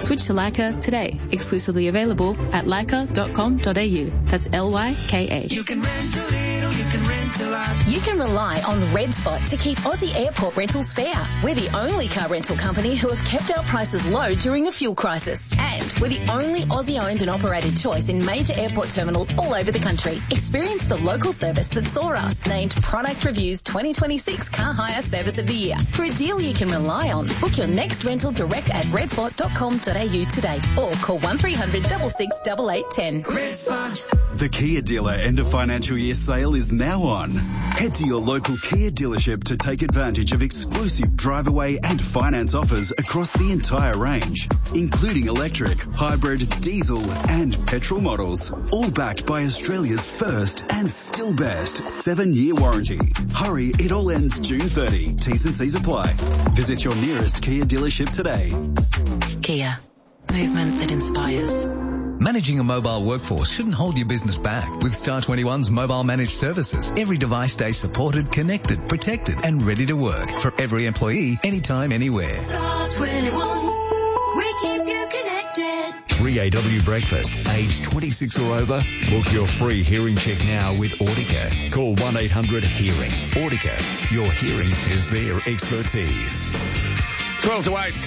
Switch to Leica today. Exclusively available at leica.com.au. That's Lyka. You can rent a little, you can rent a lot. You can rely on Red Spot to keep Aussie airport rentals fair. We're the only car rental company who have kept our prices low during the fuel crisis. And we're the only Aussie-owned and operated choice in major airport terminals all over the country. Experience the local service that saw us named Product Review's 2026 Car Hire Service of the Year. For a deal you can rely on, book your next rental direct at redspot.com.au today or call 1300 66 8810. Red Spot. The Kia dealer end of financial year sale is now on. Head to your local Kia dealership to take advantage of exclusive drive-away and finance offers across the entire range, including electric, hybrid, diesel and petrol models, all backed by Australia's first and still best 7-year warranty. Hurry, it all ends June 30. T's and C's apply. Visit your nearest Kia dealership today. Kia. Movement that inspires. Managing a mobile workforce shouldn't hold your business back. With Star 21's mobile managed services, every device stays supported, connected, protected and ready to work for every employee, anytime, anywhere. Star 21. We keep you connected. 3AW Breakfast. Age 26 or over? Book your free hearing check now with Audica. Call 1-800-HEARING. Audica. Your hearing is their expertise. 12 to 8,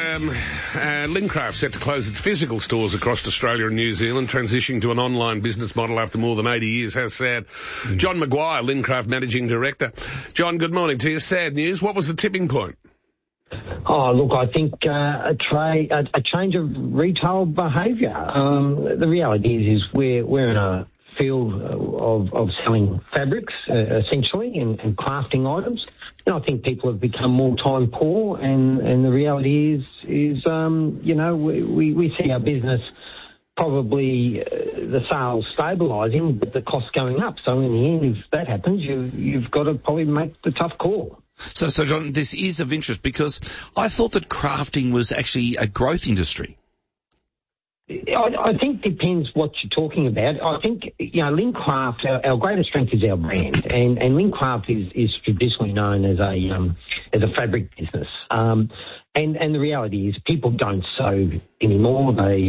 Lincraft set to close its physical stores across Australia and New Zealand, transitioning to an online business model after more than 80 years. How sad. John Maguire, Lincraft Managing Director. John, good morning to you. Sad news. What was the tipping point? Oh, look, I think a change of retail behaviour. The reality is we're in a field of selling fabrics, essentially, and crafting items. And I think people have become more time poor, and the reality is we see our business probably the sales stabilising, but the costs going up. So in the end, if that happens, you've got to probably make the tough call. So John, this is of interest because I thought that crafting was actually a growth industry. I think it depends what you're talking about. I think, Lincraft, our greatest strength is our brand, and Lincraft is traditionally known as a fabric business. And the reality is people don't sew anymore. They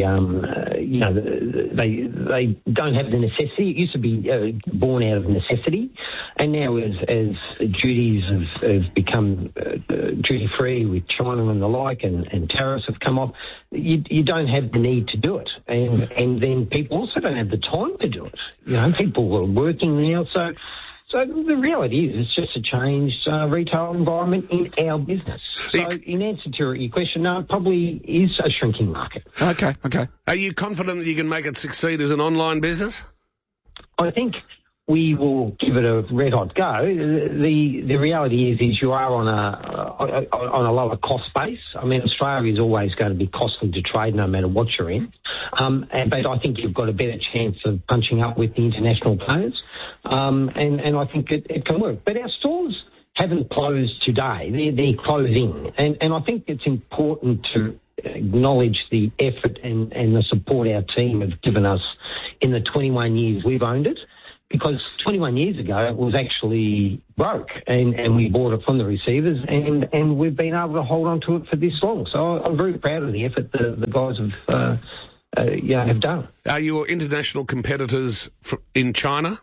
don't have the necessity. It used to be born out of necessity, and now as duties have become duty free with China and the like, and tariffs have come off, you don't have the need to do it, and then people also don't have the time to do it. People are working now, so the reality is it's just a changed retail environment in our business. So in answer to your question, no, it probably is a shrinking market. Okay. Are you confident that you can make it succeed as an online business? I think we will give it a red hot go. The reality is you are on a lower cost base. I mean, Australia is always going to be costly to trade no matter what you're in. But I think you've got a better chance of punching up with the international players. And I think it can work. But our stores haven't closed today. They're closing. And I think it's important to acknowledge the effort and the support our team have given us in the 21 years we've owned it. Because 21 years ago it was actually broke, and we bought it from the receivers, and we've been able to hold on to it for this long. So I'm very proud of the effort the guys have done. Are your international competitors in China?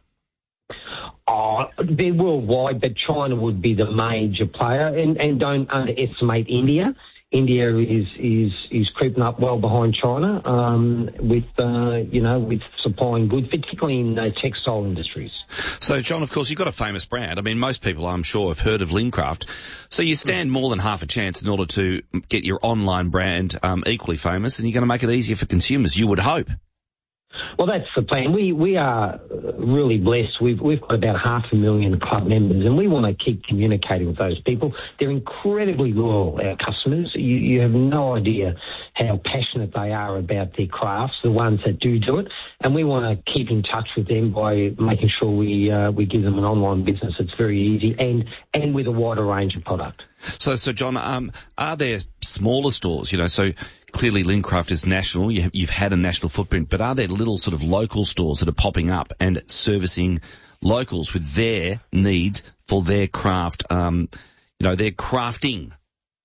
They're worldwide, but China would be the major player, and don't underestimate India. India is creeping up well behind China with supplying goods, particularly in the textile industries. So, John, of course, you've got a famous brand. I mean, most people, I'm sure, have heard of Lincraft. So you stand more than half a chance in order to get your online brand equally famous, and you're going to make it easier for consumers, you would hope. Well, that's the plan. We are really blessed. We've got about 500,000 club members, and we want to keep communicating with those people. They're incredibly loyal, our customers. You have no idea how passionate they are about their crafts, the ones that do it, and we want to keep in touch with them by making sure we give them an online business that's very easy and with a wider range of product. So John, are there smaller stores? So clearly Lincraft is national. You've had a national footprint, but are there little sort of local stores that are popping up and servicing locals with their needs for their craft, their crafting?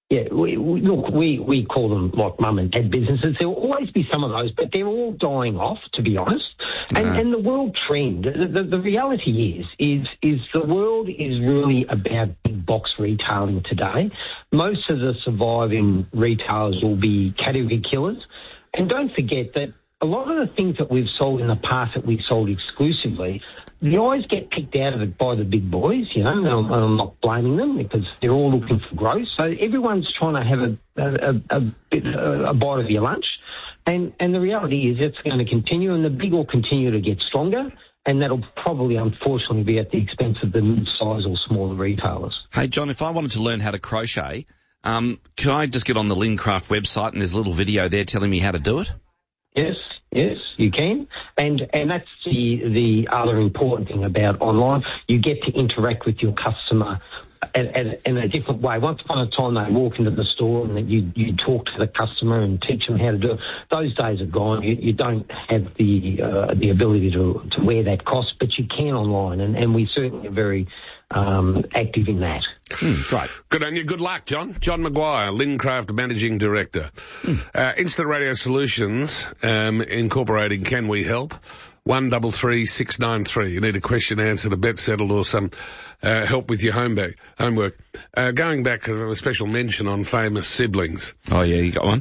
Yeah, we call them like mum and dad businesses. There will always be some of those, but they're all dying off, to be honest. And the world trend, the reality is the world is really about big box retailing today. Most of the surviving retailers will be category killers. And don't forget that a lot of the things that we've sold in the past that we've sold exclusively, the eyes get picked out of it by the big boys, you know, and I'm not blaming them because they're all looking for growth. So everyone's trying to have a bite of your lunch. And the reality is it's going to continue, and the big will continue to get stronger, and that'll probably, unfortunately, be at the expense of the mid-size or smaller retailers. Hey, John, if I wanted to learn how to crochet, can I just get on the Lincraft website and there's a little video there telling me how to do it? Yes, you can. And that's the other important thing about online. You get to interact with your customer in a different way. Once upon a time, they walk into the store and you talk to the customer and teach them how to do it. Those days are gone. You don't have the ability to wear that cost, but you can online, and we certainly are very active in that. Great. Good on you. Good luck, John. John Maguire, Lincraft Managing Director. Instant Radio Solutions, incorporating Can We Help? 133693. You need a question answered, a bet settled, or some help with your homework. Going back to a special mention on famous siblings. Oh, yeah, you got one?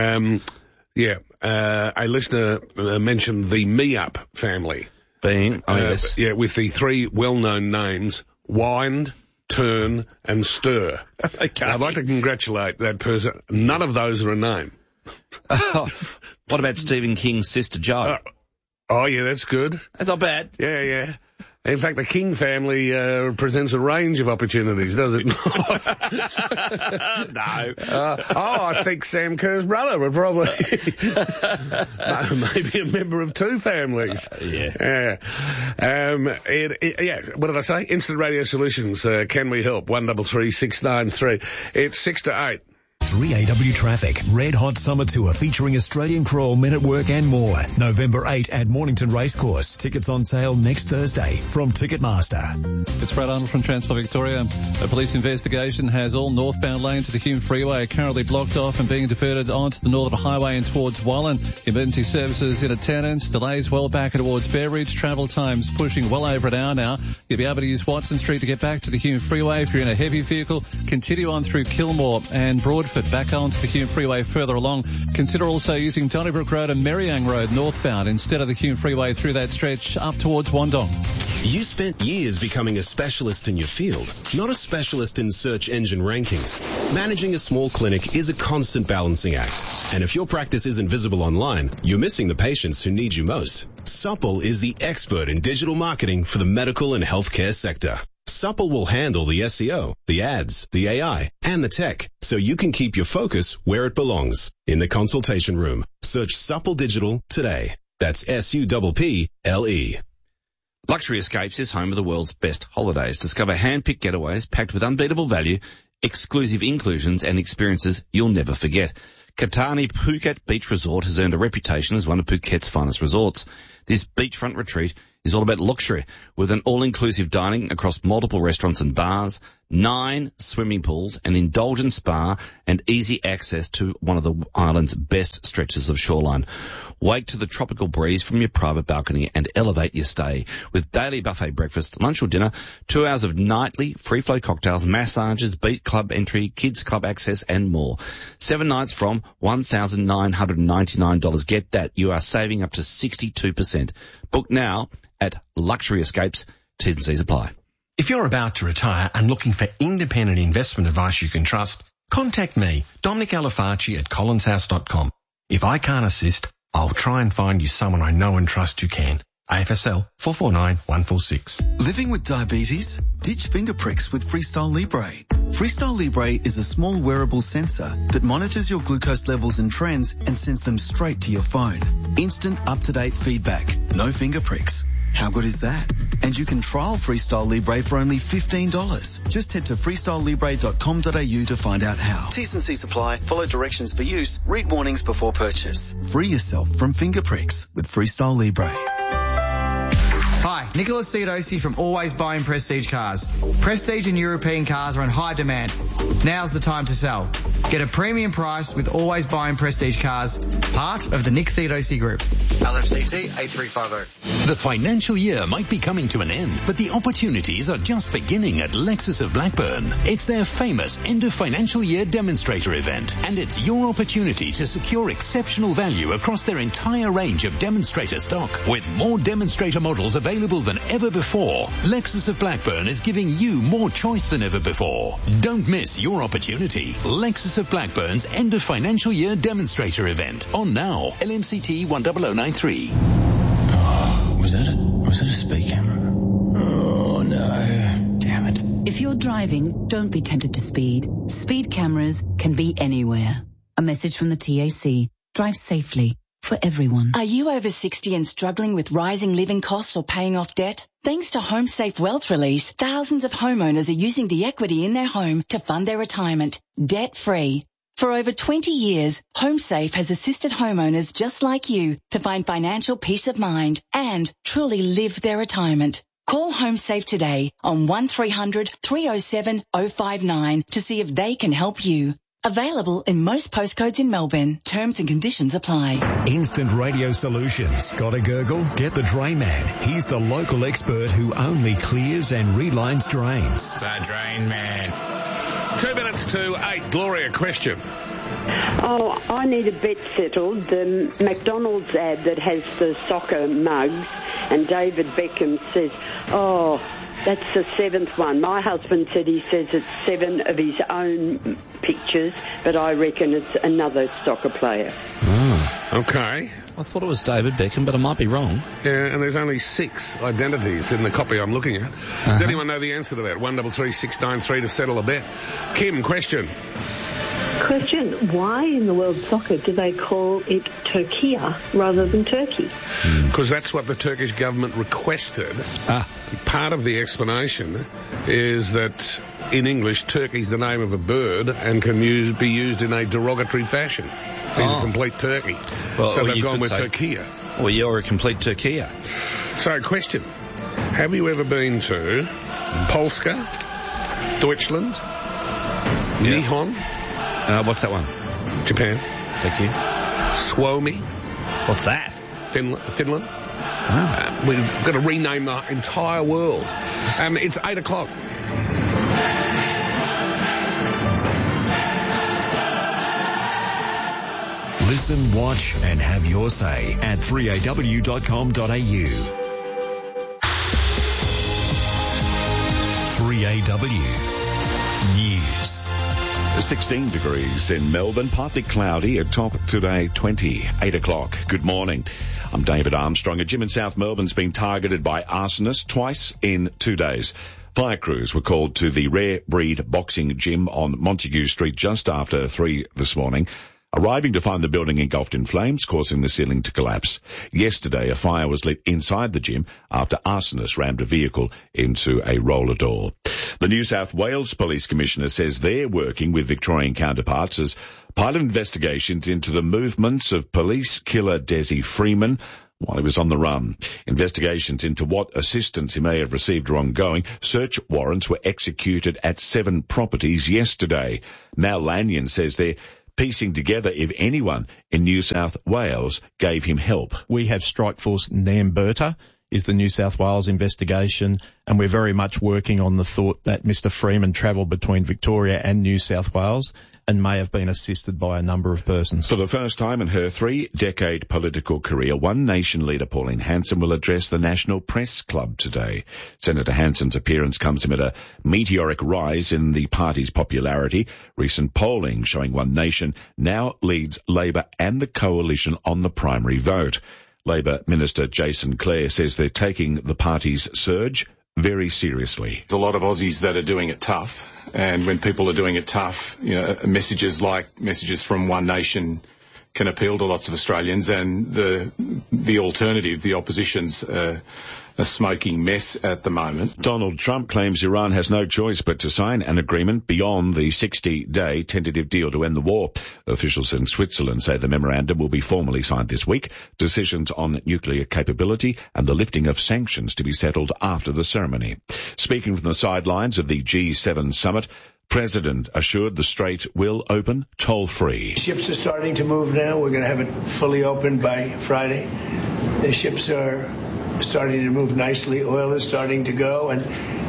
A listener mentioned the Me-Up family. Yes. Yeah, with the three well-known names, Wind, Turn and Stir. Okay. I'd like to congratulate that person. None of those are a name. What about Stephen King's sister, Jo? Oh, yeah, that's good. That's not bad. Yeah. In fact, the King family presents a range of opportunities, does it not? No. I think Sam Kerr's brother would probably maybe a member of two families. Yeah. What did I say? Instant Radio Solutions. Can we help? 133693. It's 6 to 8. 3AW Traffic, Red Hot Summer Tour featuring Australian Crawl, Men at Work and more. November 8 at Mornington Racecourse. Tickets on sale next Thursday from Ticketmaster. It's Brad Arnold from Transport Victoria. A police investigation has all northbound lanes of the Hume Freeway currently blocked off and being diverted onto the Northern Highway and towards Wallen. Emergency services in attendance. Delays well back towards Bear Ridge. Travel times pushing well over an hour now. You'll be able to use Watson Street to get back to the Hume Freeway. If you're in a heavy vehicle, continue on through Kilmore and Broadford back onto the Hume Freeway further along. Consider also using Donnybrook Road and Merriang Road northbound instead of the Hume Freeway through that stretch up towards Wandong. You spent years becoming a specialist in your field, not a specialist in search engine rankings. Managing a small clinic is a constant balancing act. And if your practice isn't visible online, you're missing the patients who need you most. Supple is the expert in digital marketing for the medical and healthcare sector. Supple will handle the SEO, the ads, the AI, and the tech, so you can keep your focus where it belongs, in the consultation room. Search Supple Digital today. That's SUPPLE. Luxury Escapes is home of the world's best holidays. Discover hand-picked getaways packed with unbeatable value, exclusive inclusions, and experiences you'll never forget. Katani Phuket Beach Resort has earned a reputation as one of Phuket's finest resorts. This beachfront retreat is all about luxury, with an all-inclusive dining across multiple restaurants and bars, 9 swimming pools, an indulgent spa, and easy access to one of the island's best stretches of shoreline. Wake to the tropical breeze from your private balcony and elevate your stay with daily buffet breakfast, lunch or dinner, 2 hours of nightly free-flow cocktails, massages, beach club entry, kids club access, and more. 7 nights from $1,999. Get that. You are saving up to 62%. Book now at Luxury Escapes. T's and C's apply. If you're about to retire and looking for independent investment advice you can trust, contact me, Dominic Alifaci at collinshouse.com. If I can't assist, I'll try and find you someone I know and trust who can. AFSL 449146. Living with diabetes? Ditch finger pricks with Freestyle Libre. Freestyle Libre is a small wearable sensor that monitors your glucose levels and trends and sends them straight to your phone. Instant up-to-date feedback. No finger pricks. How good is that? And you can trial Freestyle Libre for only $15. Just head to freestylelibre.com.au to find out how. T's and C's apply. Follow directions for use. Read warnings before purchase. Free yourself from finger pricks with Freestyle Libre. Hi, Nicholas Theodosi from Always Buying Prestige Cars. Prestige and European cars are in high demand. Now's the time to sell. Get a premium price with Always Buying Prestige Cars, part of the Nick Theodosi Group. LMCT 8350. The financial year might be coming to an end, but the opportunities are just beginning at Lexus of Blackburn. It's their famous end of financial year demonstrator event, and it's your opportunity to secure exceptional value across their entire range of demonstrator stock. With more demonstrator models available than ever before, Lexus of Blackburn is giving you more choice than ever before. Don't miss your opportunity. Lexus of Blackburn's end of financial year demonstrator event on now. LMCT 10093. Oh, was that a speed camera? Oh no. Damn it. If you're driving, don't be tempted to speed. Speed cameras can be anywhere. A message from the TAC. Drive safely. For everyone. Are you over 60 and struggling with rising living costs or paying off debt? Thanks to HomeSafe Wealth Release, thousands of homeowners are using the equity in their home to fund their retirement, debt-free. For over 20 years, HomeSafe has assisted homeowners just like you to find financial peace of mind and truly live their retirement. Call HomeSafe today on 1300 307 059 to see if they can help you. Available in most postcodes in Melbourne. Terms and conditions apply. Instant Radio Solutions. Got a gurgle? Get the Drain Man. He's the local expert who only clears and relines drains. The Drain Man. 2 minutes to 8. Gloria, question. Oh, I need a bet settled. The McDonald's ad that has the soccer mugs and David Beckham says, oh, that's the 7th one. My husband said he says it's 7 of his own pictures, but I reckon it's another soccer player. Oh, okay. I thought it was David Beckham, but I might be wrong. Yeah, and there's only 6 identities in the copy I'm looking at. Does anyone know the answer to that? 133693 to settle a bet. Kim, question. Question, why in the world soccer do they call it Turkiya rather than Turkey? Because that's what the Turkish government requested. Part of the explanation is that in English, Turkey's the name of a bird and can be used in a derogatory fashion. He's a complete turkey. Well, so they've gone with Turkiya. Well, you're a complete Turkiya. So, question. Have you ever been to Polska, Deutschland, Nihon? What's that one? Japan. Thank you. Suomi. What's that? Finland. We've got to rename the entire world. It's 8 o'clock. Listen, watch and have your say at 3aw.com.au. 3AW News. 16 degrees in Melbourne, partly cloudy, a top today 20, 8 o'clock. Good morning. I'm David Armstrong. A gym in South Melbourne's been targeted by arsonists twice in 2 days. Fire crews were called to the Rare Breed Boxing Gym on Montague Street just after 3 this morning, arriving to find the building engulfed in flames, causing the ceiling to collapse. Yesterday, a fire was lit inside the gym after arsonists rammed a vehicle into a roller door. The New South Wales Police Commissioner says they're working with Victorian counterparts as part of investigations into the movements of police killer Desi Freeman while he was on the run. Investigations into what assistance he may have received are ongoing. Search warrants were executed at 7 properties yesterday. Mal Lanyon says they're piecing together if anyone in New South Wales gave him help. We have Strikeforce Namberta is the New South Wales investigation, and we're very much working on the thought that Mr. Freeman travelled between Victoria and New South Wales and may have been assisted by a number of persons. For the first time in her 3-decade political career, One Nation leader Pauline Hanson will address the National Press Club today. Senator Hanson's appearance comes amid a meteoric rise in the party's popularity. Recent polling showing One Nation now leads Labor and the Coalition on the primary vote. Labor Minister Jason Clare says they're taking the party's surge very seriously. There's a lot of Aussies that are doing it tough, and when people are doing it tough, messages from One Nation can appeal to lots of Australians, and the alternative, the opposition's a smoking mess at the moment. Donald Trump claims Iran has no choice but to sign an agreement beyond the 60-day tentative deal to end the war. Officials in Switzerland say the memorandum will be formally signed this week. Decisions on nuclear capability and the lifting of sanctions to be settled after the ceremony. Speaking from the sidelines of the G7 summit, President assured the Strait will open toll-free. Ships are starting to move now. We're going to have it fully open by Friday. The ships are starting to move nicely. Oil is starting to go, and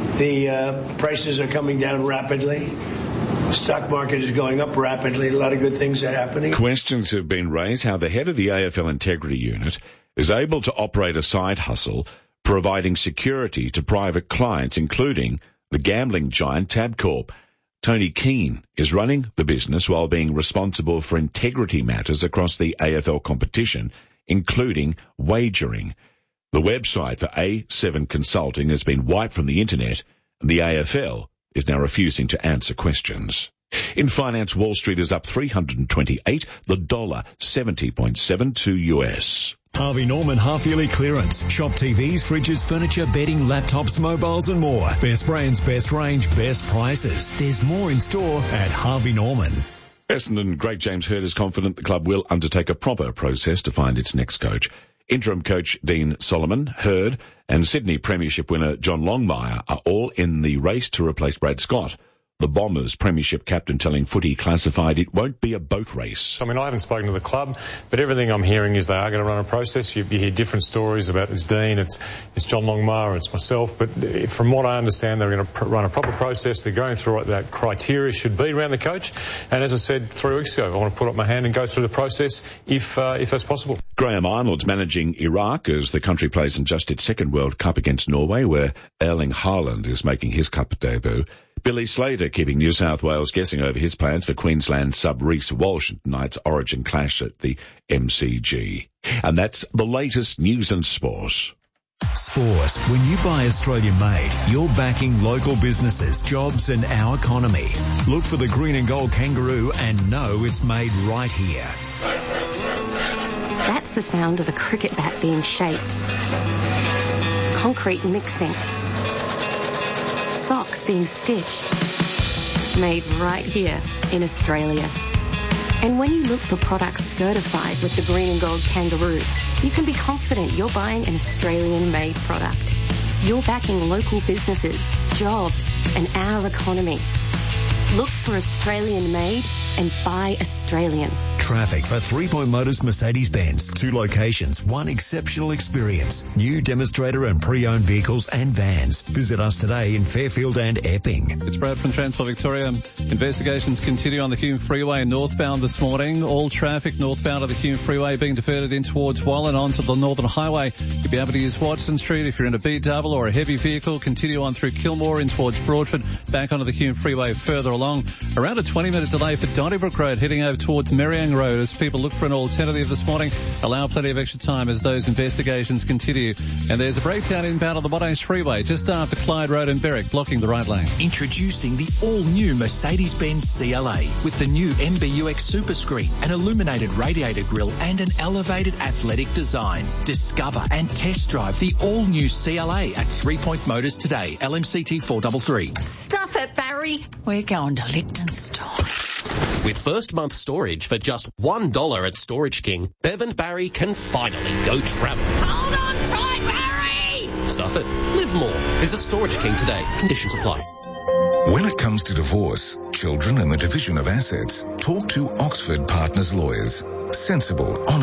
the prices are coming down rapidly. The stock market is going up rapidly. A lot of good things are happening. Questions have been raised how the head of the AFL Integrity Unit is able to operate a side hustle providing security to private clients, including the gambling giant Tabcorp. Tony Keane is running the business while being responsible for integrity matters across the AFL competition, including wagering. The website for A7 Consulting has been wiped from the internet, and the AFL is now refusing to answer questions. In finance, Wall Street is up 328, the dollar 70.72 US. Harvey Norman half-yearly clearance. Shop TVs, fridges, furniture, bedding, laptops, mobiles and more. Best brands, best range, best prices. There's more in store at Harvey Norman. Essendon great James Hird is confident the club will undertake a proper process to find its next coach. Interim coach Dean Solomon, Hird and Sydney Premiership winner John Longmire are all in the race to replace Brad Scott. The Bombers Premiership captain telling Footy Classified it won't be a boat race. I mean, I haven't spoken to the club, but everything I'm hearing is they are going to run a process. You hear different stories about it's Dean, it's John Longmire, it's myself, but from what I understand, they're going to run a proper process. They're going through what that criteria should be around the coach. And as I said 3 weeks ago, I want to put up my hand and go through the process if that's possible. Graham Arnold's managing Iraq as the country plays in just its second World Cup against Norway, where Erling Haaland is making his Cup debut. Billy Slater keeping New South Wales guessing over his plans for Queensland sub Reece Walsh at tonight's Origin clash at the MCG. And that's the latest news and sport. Sport. When you buy Australian made, you're backing local businesses, jobs and our economy. Look for the green and gold kangaroo and know it's made right here. That's the sound of a cricket bat being shaped. Concrete mixing. Socks being stitched. Made right here in Australia. And when you look for products certified with the green and gold kangaroo, you can be confident you're buying an Australian-made product. You're backing local businesses, jobs, and our economy. Look for Australian-made and buy Australian. Traffic for 3 Point Motors Mercedes-Benz. 2 locations, 1 exceptional experience. New demonstrator and pre-owned vehicles and vans. Visit us today in Fairfield and Epping. It's Brad from Transport Victoria. Investigations continue on the Hume Freeway northbound this morning. All traffic northbound of the Hume Freeway being diverted in towards Wallen onto the Northern Highway. You'll be able to use Watson Street if you're in a B-double or a heavy vehicle. Continue on through Kilmore in towards Broadford, back onto the Hume Freeway further along. Around a 20-minute delay for Donnybrook Road heading over towards Merriang Road as people look for an alternative this morning. Allow plenty of extra time as those investigations continue. And there's a breakdown inbound on the Monash Freeway just after Clyde Road and Berwick, blocking the right lane. Introducing the all-new Mercedes-Benz CLA with the new MBUX Super Screen, an illuminated radiator grille and an elevated athletic design. Discover and test drive the all-new CLA at 3 Point Motors today. LMCT 433. Stuff it, Barry. We're going to Lichtenstein. With first month storage for just $1 at Storage King, Bev and Barry can finally go travel. Hold on tight, Barry! Stuff it. Live more. Visit Storage King today. Conditions apply. When it comes to divorce, children and the division of assets, talk to Oxford Partners Lawyers. Sensible, honest